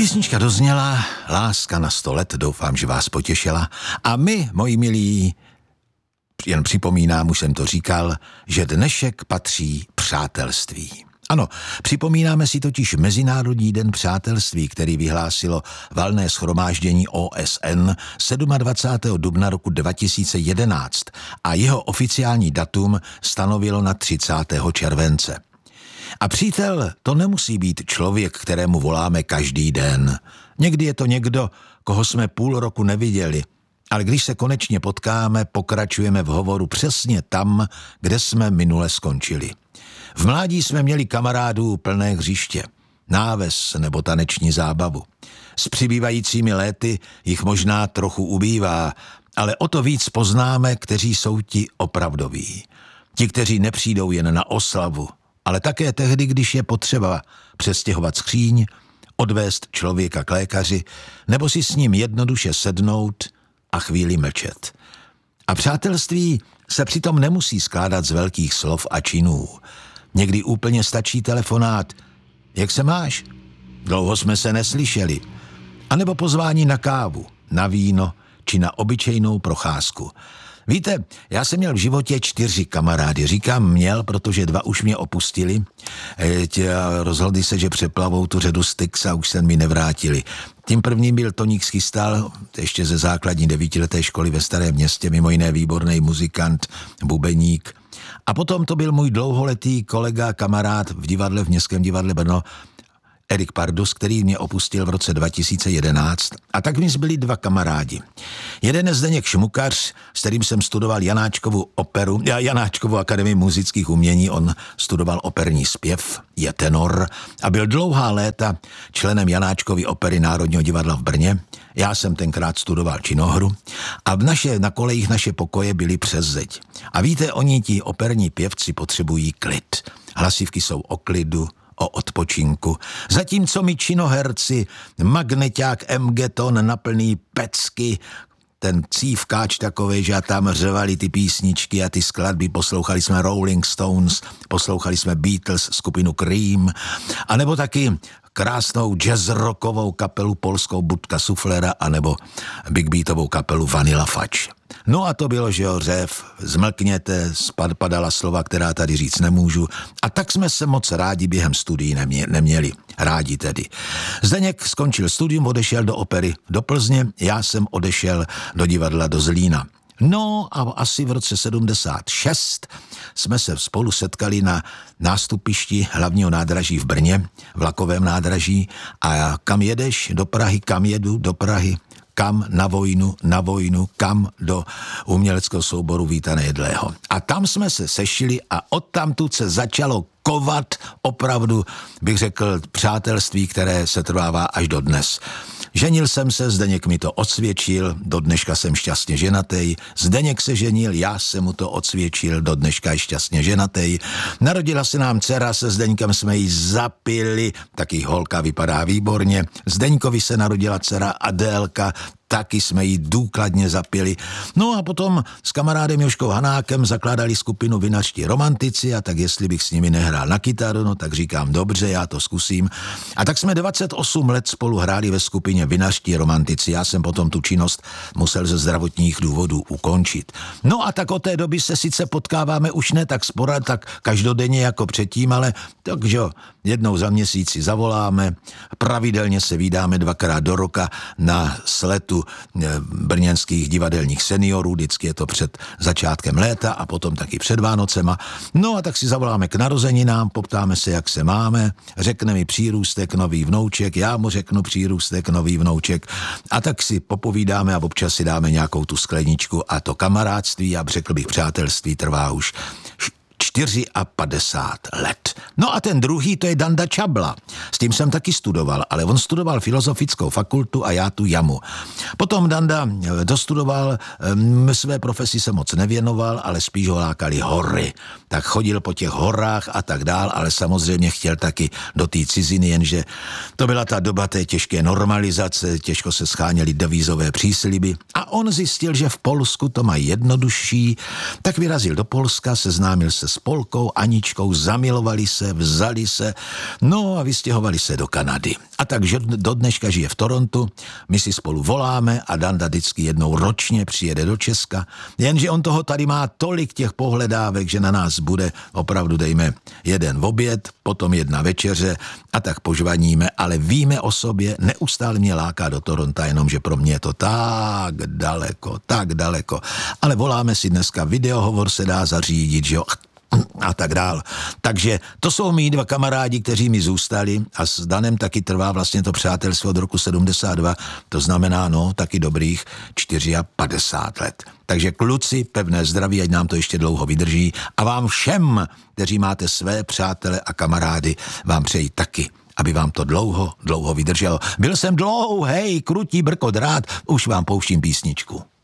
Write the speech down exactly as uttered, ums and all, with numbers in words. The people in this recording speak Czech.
Písnička dozněla, Láska na sto let, doufám, že vás potěšila. A my, moji milí, jen připomínám, už jsem to říkal, že dnešek patří přátelství. Ano, připomínáme si totiž Mezinárodní den přátelství, který vyhlásilo valné shromáždění O S N dvacátého sedmého dubna roku dva tisíce jedenáct a jeho oficiální datum stanovilo na třicátého července. A přítel to nemusí být člověk, kterému voláme každý den. Někdy je to někdo, koho jsme půl roku neviděli, ale když se konečně potkáme, pokračujeme v hovoru přesně tam, kde jsme minule skončili. V mládí jsme měli kamarádů plné hřiště, náves nebo taneční zábavu. S přibývajícími léty jich možná trochu ubývá, ale o to víc poznáme, kteří jsou ti opravdoví. Ti, kteří nepřijdou jen na oslavu, ale také tehdy, když je potřeba přestěhovat skříň, odvést člověka k lékaři, nebo si s ním jednoduše sednout a chvíli mlčet. A přátelství se přitom nemusí skládat z velkých slov a činů. Někdy úplně stačí telefonát. Jak se máš? Dlouho jsme se neslyšeli. A nebo pozvání na kávu, na víno či na obyčejnou procházku. Víte, já jsem měl v životě čtyři kamarády. Říkám měl, protože dva už mě opustili. A rozhodli se, že přeplavou tu řadu Styx a už se mi nevrátili. Tím prvním byl Toník Schystal, ještě ze základní devítileté školy ve Starém Městě, mimo jiné výborný muzikant, bubeník. A potom to byl můj dlouholetý kolega, kamarád v divadle, v Městském divadle Brno, Erik Pardus, který mě opustil v roce dva tisíce jedenáct. A tak mi zbyli dva kamarádi. Jeden je Zdeněk Šmukař, s kterým jsem studoval Janáčkovu operu, Janáčkovu akademii muzických umění. On studoval operní zpěv, je tenor a byl dlouhá léta členem Janáčkovy opery Národního divadla v Brně. Já jsem tenkrát studoval činohru a v naše, na kolejích naše pokoje byly přes zeď. A víte, oni ti operní pěvci potřebují klid. Hlasivky jsou o klidu, o odpočinku. Zatímco my činoherci, magneťák M G ton na plný pecky, ten cívkáč takovej, že a tam řvali ty písničky a ty skladby, poslouchali jsme Rolling Stones, poslouchali jsme Beatles, skupinu Cream, anebo taky krásnou jazz-rockovou kapelu polskou Budka Suflera, anebo big beatovou kapelu Vanilla Fudge. No a to bylo, že jo, řev, zmlkněte, spad, padala slova, která tady říct nemůžu. A tak jsme se moc rádi během studií nemě, neměli. Rádi tedy. Zdeněk skončil studium, odešel do opery do Plzně, já jsem odešel do divadla do Zlína. No a asi v roce sedmdesát šest jsme se spolu setkali na nástupišti hlavního nádraží v Brně, vlakovém nádraží. A kam jedeš? Do Prahy. Kam jedu? Do Prahy. Kam? Na vojnu, na vojnu, kam? Do uměleckého souboru Víta Nejedlého. A tam jsme se sešli a odtamtud se začalo kovat opravdu, bych řekl, přátelství, které se trvává až do dnes. Ženil jsem se, Zdeněk mi to odsvědčil, do dneška jsem šťastně ženatej. Zdeněk se ženil, já jsem mu to odsvědčil, do dneška je šťastně ženatej. Narodila se nám dcera, se Zdeňkem jsme ji zapili, taky holka vypadá výborně. Zdeňkovi se narodila dcera Adélka, taky jsme ji důkladně zapili. No a potom s kamarádem Joškou Hanákem zakládali skupinu Vinařští romantici a tak jestli bych s nimi nehrál na kytaru, no tak říkám dobře, já to zkusím. A tak jsme dvacet osm let spolu hráli ve skupině Vinařští romantici. Já jsem potom tu činnost musel ze zdravotních důvodů ukončit. No a tak od té doby se sice potkáváme už ne tak sporad, tak každodenně jako předtím, ale takže jednou za měsíc si zavoláme, pravidelně se vídáme dvakrát do roka na sletu brněnských divadelních seniorů, vždycky je to před začátkem léta a potom taky před Vánocema. No a tak si zavoláme k narozeninám, poptáme se, jak se máme, řekne mi přírůstek nový vnouček, já mu řeknu přírůstek nový vnouček a tak si popovídáme a občas si dáme nějakou tu skleničku a to kamarádství a řekl bych přátelství trvá už padesát čtyři let. No a ten druhý, to je Danda Čabla. S tím jsem taky studoval, ale on studoval filozofickou fakultu a já tu jamu. Potom Danda dostudoval, své profesi se moc nevěnoval, ale spíš ho lákali hory. Tak chodil po těch horách a tak dál, ale samozřejmě chtěl taky do té ciziny, jenže to byla ta doba té těžké normalizace, těžko se scháněly devízové přísliby a on zjistil, že v Polsku to mají jednodušší, tak vyrazil do Polska, seznámil se se s Polkou, Aničkou, zamilovali se, vzali se, no a vystěhovali se do Kanady. A takže do dneška žije v Torontu, my si spolu voláme a Danda vždycky jednou ročně přijede do Česka, jenže on toho tady má tolik těch pohledávek, že na nás bude opravdu, dejme, jeden oběd, potom jedna večeře a tak požvaníme, ale víme o sobě, neustále mě láká do Toronta, jenomže pro mě je to tak daleko, tak daleko. Ale voláme si dneska, videohovor se dá zařídit, že jo, a tak dál. Takže to jsou mý dva kamarádi, kteří mi zůstali a s Danem taky trvá vlastně to přátelství od roku sedmdesát dva, to znamená, no, taky dobrých padesát čtyři let. Takže kluci, pevné zdraví, ať nám to ještě dlouho vydrží a vám všem, kteří máte své přátele a kamarády, vám přeji taky, aby vám to dlouho, dlouho vydrželo. Byl jsem dlouhej, krutý brkodrát, už vám pouštím písničku.